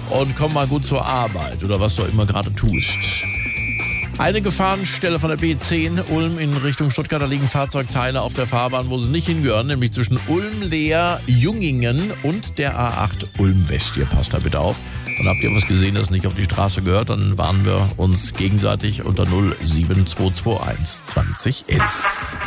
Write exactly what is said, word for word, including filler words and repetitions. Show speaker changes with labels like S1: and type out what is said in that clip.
S1: und komm mal gut zur Arbeit oder was du immer gerade tust. Eine Gefahrenstelle von der B zehn, Ulm in Richtung Stuttgart. Da liegen Fahrzeugteile auf der Fahrbahn, wo sie nicht hingehören, nämlich zwischen Ulm, Leer, Jungingen und der A acht Ulm-West. Hier passt da bitte auf. Und habt ihr was gesehen, das nicht auf die Straße gehört, dann warnen wir uns gegenseitig unter null sieben zwei zwei eins zwanzig elf.